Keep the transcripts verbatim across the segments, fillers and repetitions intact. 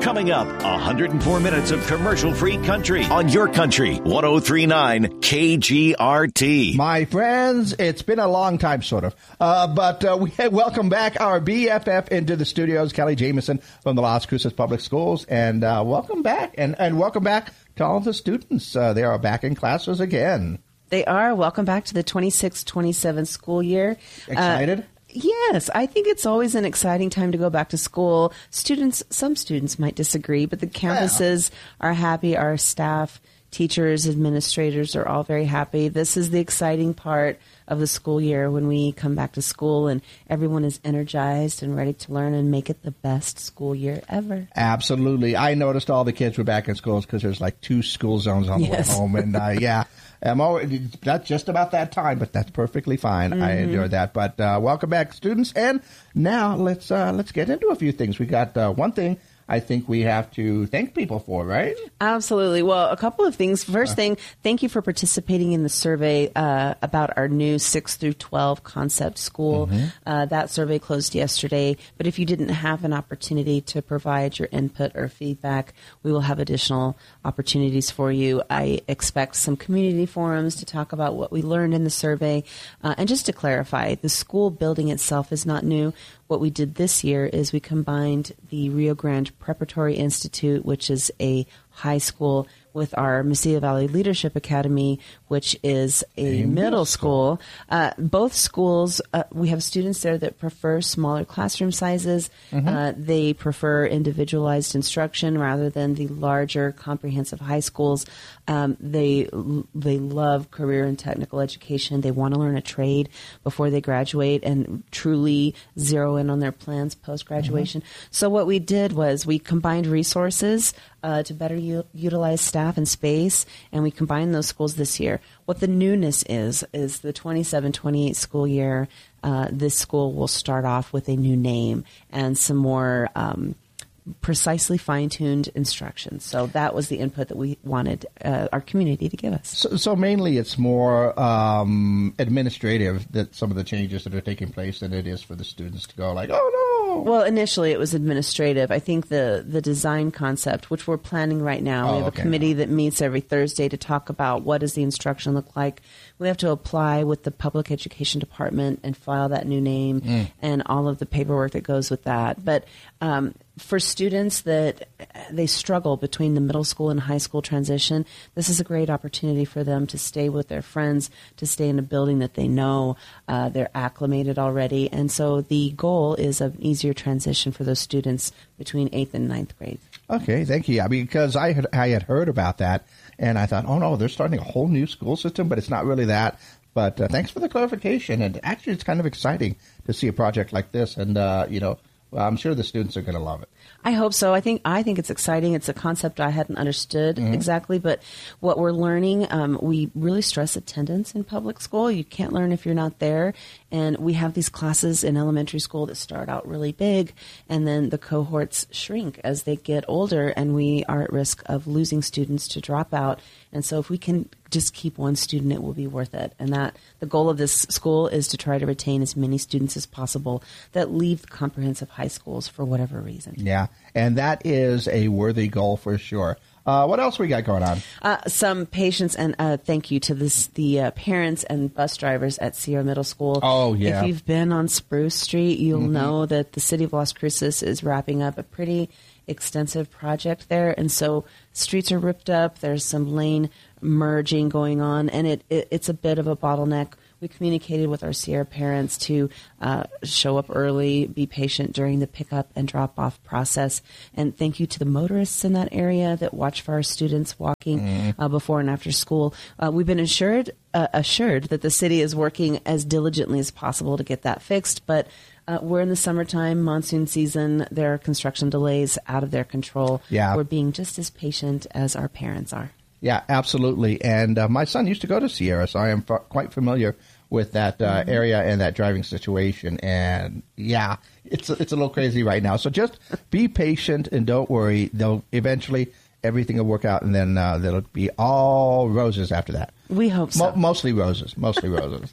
Coming up, one hundred four minutes of commercial-free country on your country, one oh three point nine K G R T. My friends, it's been a long time, sort of. Uh, but uh, we welcome back our B F F into the studios, Kelly Jamieson from the Las Cruces Public Schools. And uh, welcome back. And, and welcome back to all the students. Uh, they are back in classes again. They are. Welcome back to the twenty-six twenty-seven school year. Excited? Uh, Yes, I think it's always an exciting time to go back to school. Students, some students might disagree, but the campuses yeah. are happy. Our staff, teachers, administrators are all very happy. This is the exciting part of the school year when we come back to school and everyone is energized and ready to learn and make it the best school year ever. Absolutely. I noticed all the kids were back in schools because there's like two school zones on the yes. way home. And uh, yeah. I'm always, that's just about that time, but that's perfectly fine. Mm-hmm. I enjoy that. But uh, welcome back, students. And now let's uh, let's get into a few things. We got uh, one thing I think we have to thank people for, right? Absolutely. Well, a couple of things. First uh, thing, thank you for participating in the survey uh, about our new six through twelve concept school. Mm-hmm. Uh, that survey closed yesterday. But if you didn't have an opportunity to provide your input or feedback, we will have additional opportunities for you. I expect some community forums to talk about what we learned in the survey. Uh, and just to clarify, the school building itself is not new. What we did this year is we combined the Rio Grande Preparatory Institute, which is a high school, with our Mesilla Valley Leadership Academy, which is a, a middle, middle school. school. Uh, both schools, uh, we have students there that prefer smaller classroom sizes. Mm-hmm. Uh, they prefer individualized instruction rather than the larger comprehensive high schools. Um, they they love career and technical education. They want to learn a trade before they graduate and truly zero in on their plans post-graduation. Mm-hmm. So what we did was we combined resources uh, to better u- utilize staff and space, and we combined those schools this year. What the newness is, is the twenty-seven twenty-eight school year, uh, this school will start off with a new name and some more um, precisely fine-tuned instructions. So that was the input that we wanted uh, our community to give us. So, so mainly it's more um, administrative, that some of the changes that are taking place, than it is for the students to go like, oh, no. Well, initially it was administrative. I think the, the design concept, which we're planning right now, oh, we have okay. a committee that meets every Thursday to talk about what does the instruction look like. We have to apply with the public education department and file that new name mm. and all of the paperwork that goes with that. But um, for students that they struggle between the middle school and high school transition, this is a great opportunity for them to stay with their friends, to stay in a building that they know. Uh, they're acclimated already. And so the goal is an easier transition for those students between eighth and ninth grade. Okay, thank you. I mean, because I had, I had heard about that, and I thought, oh, no, they're starting a whole new school system, but it's not really that. But uh, thanks for the clarification. And actually, it's kind of exciting to see a project like this. And, uh, you know, well, I'm sure the students are going to love it. I hope so. I think I think it's exciting. It's a concept I hadn't understood mm-hmm. exactly, but what we're learning, um, we really stress attendance in public school. You can't learn if you're not there, and we have these classes in elementary school that start out really big, and then the cohorts shrink as they get older, and we are at risk of losing students to drop out. And so if we can just keep one student, it will be worth it. And that the goal of this school is to try to retain as many students as possible that leave comprehensive high schools for whatever reason. Yeah, and that is a worthy goal for sure. Uh, what else we got going on? Uh, some patience and uh, thank you to this, the uh, parents and bus drivers at Sierra Middle School. Oh, yeah. If you've been on Spruce Street, you'll mm-hmm. know that the city of Las Cruces is wrapping up a pretty extensive project there. And so streets are ripped up. There's some lane merging going on, and it, it it's a bit of a bottleneck. We communicated with our Sierra parents to uh, show up early, be patient during the pickup and drop-off process. And thank you to the motorists in that area that watch for our students walking mm. uh, before and after school. Uh, we've been assured, uh, assured that the city is working as diligently as possible to get that fixed, but Uh, we're in the summertime, monsoon season. There are construction delays out of their control. Yeah. We're being just as patient as our parents are. Yeah, absolutely. And uh, my son used to go to Sierra, so I am f- quite familiar with that uh, mm-hmm. area and that driving situation. And, yeah, it's, it's a little crazy right now. So just be patient and don't worry. They'll eventually everything will work out, and then uh, there'll be all roses after that. We hope so. Mo- mostly roses. Mostly roses.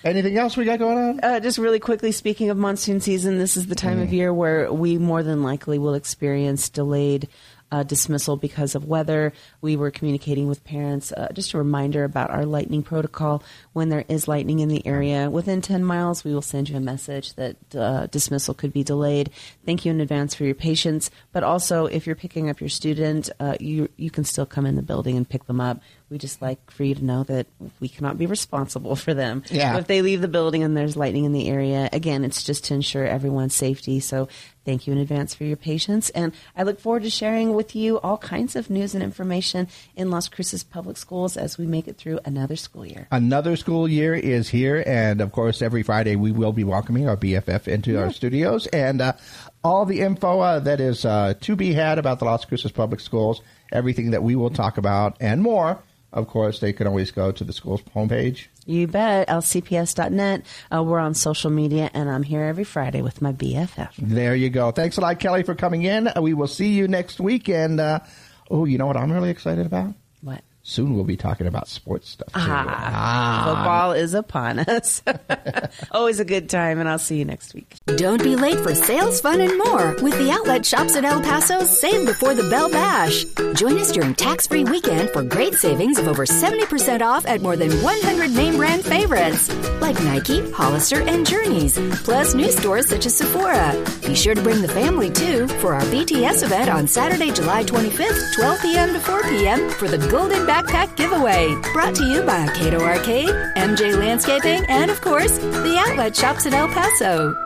Anything else we got going on? Uh, just really quickly, speaking of monsoon season, this is the time mm. of year where we more than likely will experience delayed Uh, dismissal because of weather. We were communicating with parents. Uh, just a reminder about our lightning protocol. When there is lightning in the area within ten miles, we will send you a message that uh, dismissal could be delayed. Thank you in advance for your patience. But also, if you're picking up your student, uh, you you can still come in the building and pick them up. We just like for you to know that we cannot be responsible for them. Yeah. If they leave the building and there's lightning in the area, again, it's just to ensure everyone's safety. So thank you in advance for your patience. And I look forward to sharing with you all kinds of news and information in Las Cruces Public Schools as we make it through another school year. Another school year is here. And, of course, every Friday we will be welcoming our B F F into yeah. our studios. And uh, all the info uh, that is uh, to be had about the Las Cruces Public Schools, everything that we will talk about and more, of course, they can always go to the school's homepage. You bet, L C P S dot net. Uh, we're on social media, and I'm here every Friday with my B F F. There you go. Thanks a lot, Kelly, for coming in. We will see you next week. And, uh, oh, you know what I'm really excited about? What? Soon we'll be talking about sports stuff, too. Ah, ah. Football is upon us. Always a good time, and I'll see you next week. Don't be late for sales, fun, and more with the Outlet Shops at El Paso's Save Before the Bell Bash. Join us during tax-free weekend for great savings of over seventy percent off at more than one hundred name brand favorites like Nike, Hollister, and Journeys, plus new stores such as Sephora. Be sure to bring the family, too, for our B T S event on Saturday, July twenty-fifth, twelve p.m. to four p.m. for the Golden Backpack Giveaway. Brought to you by Cato Arcade, M J Landscaping, and, of course, the Outlet Shops at El Paso.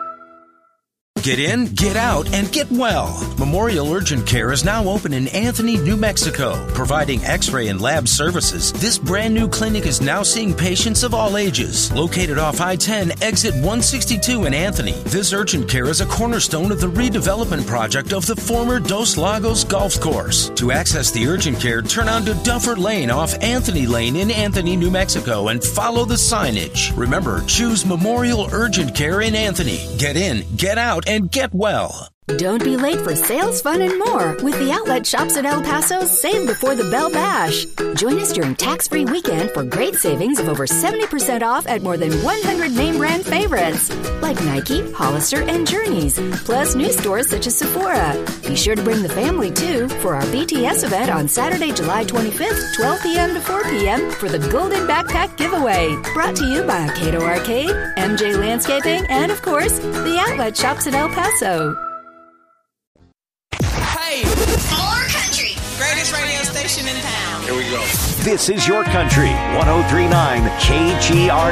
Get in, get out, and get well. Memorial Urgent Care is now open in Anthony, New Mexico, providing x-ray and lab services. This brand new clinic is now seeing patients of all ages. Located off I ten, exit one sixty-two in Anthony, this urgent care is a cornerstone of the redevelopment project of the former Dos Lagos Golf Course. To access the urgent care, turn onto Duffer Lane off Anthony Lane in Anthony, New Mexico, and follow the signage. Remember, choose Memorial Urgent Care in Anthony. Get in, get out, and get well. Don't be late for sales, fun, and more with the Outlet Shops at El Paso's Save Before the Bell Bash. Join us during tax-free weekend for great savings of over seventy percent off at more than one hundred name brand favorites like Nike, Hollister, and Journeys, plus new stores such as Sephora. Be sure to bring the family, too, for our B T S event on Saturday, July twenty-fifth, twelve p.m. to four p.m. for the Golden Backpack Giveaway. Brought to you by Cato Arcade, M J Landscaping, and, of course, the Outlet Shops at El Paso. More country. Greatest radio station in town. Here we go. This is your country. one oh three point nine K G R